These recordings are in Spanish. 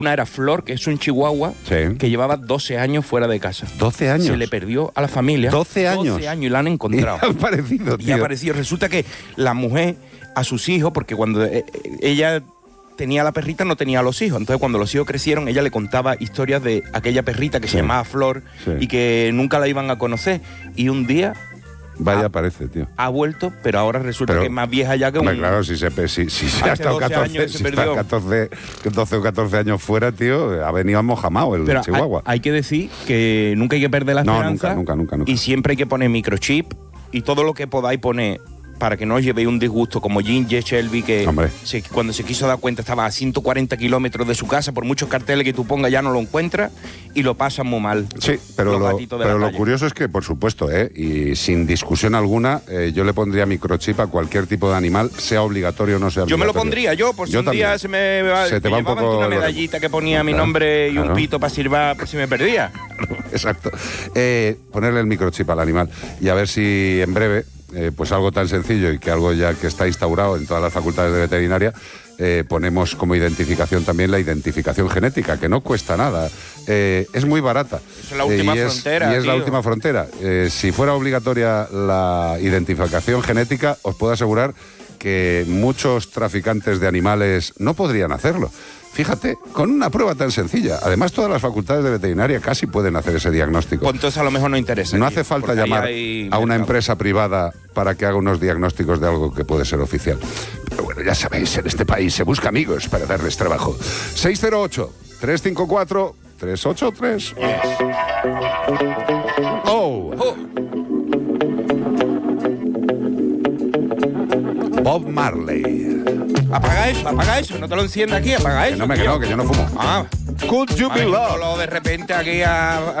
Una era Flor, que es un chihuahua, Sí. que llevaba 12 años fuera de casa. 12 años. Se le perdió a la familia. 12 años. 12 años y la han encontrado. Y ha aparecido, tío. Y ha aparecido. Resulta que la mujer, a sus hijos, porque cuando ella tenía la perrita, no tenía a los hijos. Entonces, cuando los hijos crecieron, ella le contaba historias de aquella perrita que se llamaba Flor y que nunca la iban a conocer. Y un día Vaya, aparece, tío. ha vuelto, pero ahora resulta que es más vieja ya que un... Claro, si se ha estado 12 o 14 años fuera, tío, ha venido mojamao el pero chihuahua. hay que decir que nunca hay que perder la esperanza. Nunca. Y siempre hay que poner microchip y todo lo que podáis poner para que no os llevéis un disgusto, como Ginger Shelby, que cuando se quiso dar cuenta estaba a 140 kilómetros de su casa, por muchos carteles que tú pongas ya no lo encuentras y lo pasan muy mal. Sí, pero lo curioso es que, por supuesto, y sin discusión alguna, yo le pondría microchip a cualquier tipo de animal, sea obligatorio o no sea obligatorio. Yo me lo pondría, por si un día se te va un poco una medallita que ponía mi nombre y un pito para silbar por si me perdía. Exacto. Ponerle el microchip al animal y a ver si en breve... pues algo tan sencillo y que algo ya que está instaurado en todas las facultades de veterinaria, ponemos como identificación también la identificación genética, que no cuesta nada, es muy barata. Es la última frontera. Y es la última frontera. Si fuera obligatoria la identificación genética, os puedo asegurar que muchos traficantes de animales no podrían hacerlo. Fíjate, con una prueba tan sencilla. Además, todas las facultades de veterinaria casi pueden hacer ese diagnóstico. Pues entonces a lo mejor no interesa. No hace falta llamar a una empresa privada para que haga unos diagnósticos de algo que puede ser oficial. Pero bueno, ya sabéis, en este país se busca amigos para darles trabajo. 608-354-383. ¡Oh! Bob Marley. Apaga eso, no te lo enciendas aquí, apaga eso. Que yo no fumo. Could you be loved? De repente aquí a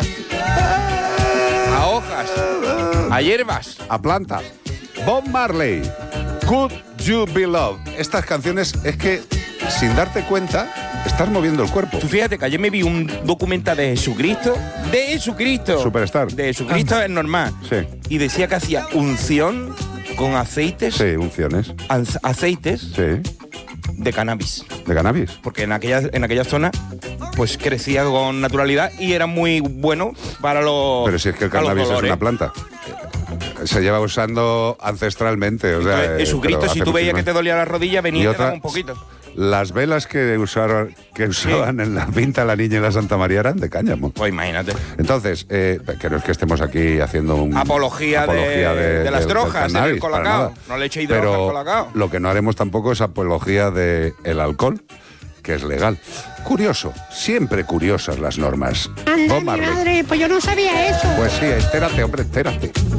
hojas, a hierbas, a plantas. Bob Marley, Could You Be Loved. Estas canciones es que, sin darte cuenta, estás moviendo el cuerpo. Tú fíjate que ayer me vi un documental de Jesucristo. Superstar. De Jesucristo es normal. Sí. Y decía que hacía unción con aceites. Sí, unciones. Aceites. Sí. De cannabis. ¿De cannabis? Porque en aquella zona pues crecía con naturalidad y era muy bueno para los... Pero si es que el cannabis es una planta. Se lleva usando ancestralmente. O sea, Jesucristo, si tú veías que te dolía la rodilla, venía y te daba un poquito. Las velas que usaban en la pinta la Niña y la Santa María eran de cáñamo. Pues imagínate. Entonces, que no es que estemos aquí haciendo un... Apología de las drogas, del colacao. No le echéis drogas al colacao. Lo que no haremos tampoco es apología del alcohol, que es legal. Curioso, siempre curiosas las normas. Anda, mi madre, pues yo no sabía eso. Pues sí, entérate, hombre, entérate.